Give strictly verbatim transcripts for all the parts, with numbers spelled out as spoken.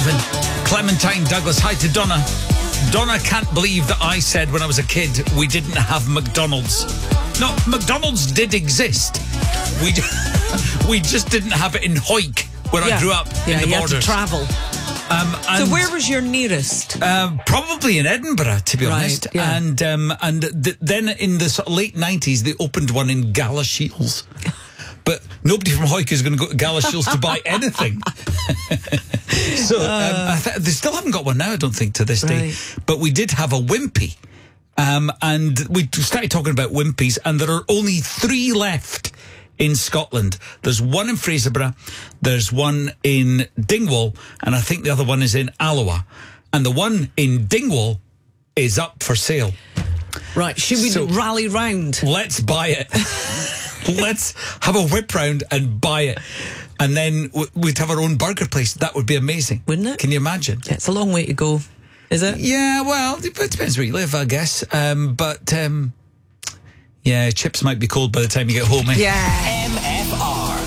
Calvin, Clementine Douglas. Hi to Donna. Donna can't believe that I said when I was a kid we didn't have McDonald's. No, McDonald's did exist. We we just didn't have it in Hawick where yeah. I grew up yeah, in the you borders. Had to travel. Um, and, so where was your nearest? Um, probably in Edinburgh, to be right, honest. Yeah. And um, and th- then in the sort of late nineties, they opened one in Galashiels. But nobody from Hawick is going to go to Galashiels to buy anything. so um, I th- they still haven't got one now, I don't think, to this right. day. But we did have a Wimpy. Um, and we started talking about Wimpies, and there are only three left in Scotland. There's one in Fraserburgh, there's one in Dingwall, and I think the other one is in Alloa. And the one in Dingwall is up for sale. Right, should we so, rally round? Let's buy it. Let's have a whip round and buy it. And then we'd have our own burger place. That would be amazing. Wouldn't it? Can you imagine? Yeah, it's a long way to go, is it? Yeah, well, it depends where you live, I guess. Um, but, um, yeah, chips might be cold by the time you get home, eh? Yeah. M F R.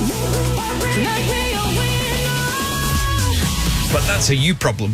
But that's a you problem.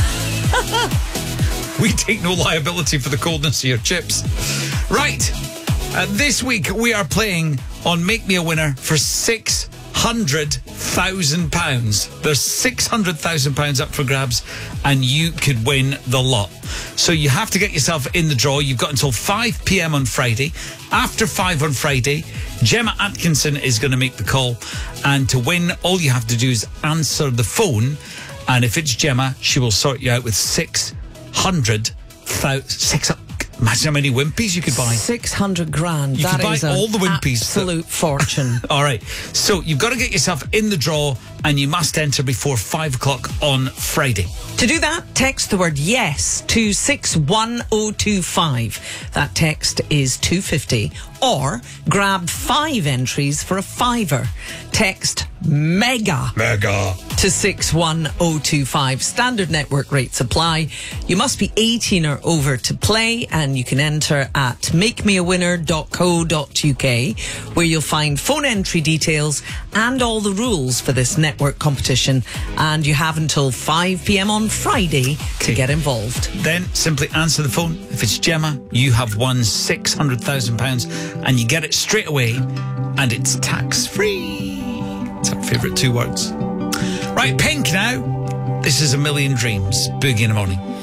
We take no liability for the coldness of your chips. Right. Uh, this week we are playing on Make Me a Winner for six hundred thousand pounds. There's six hundred thousand pounds up for grabs and you could win the lot. So you have to get yourself in the draw. You've got until five p.m. on Friday. After five on Friday, Gemma Atkinson is going to make the call. And to win, all you have to do is answer the phone. And if it's Gemma, she will sort you out with six hundred thousand. Six, imagine how many Wimpies you could buy. six hundred grand. You that could buy is all the Wimpies. Absolute fortune. All right. So you've got to get yourself in the draw and you must enter before five o'clock on Friday. To do that, text the word yes to six one oh two five. That text is two fifty. Or grab five entries for a fiver. Text MEGA. Mega. To six one oh two five. Standard network rates apply. You must be eighteen or over to play, and you can enter at make me a winner dot co dot uk, where you'll find phone entry details and all the rules for this network competition. And you have until five p.m. on Friday to Okay. get involved. Then simply answer the phone. If it's Gemma, you have won six hundred thousand pounds and you get it straight away and it's tax-free. It's our favourite two words. Right, Pink now. This is A Million Dreams. Boogie in the morning.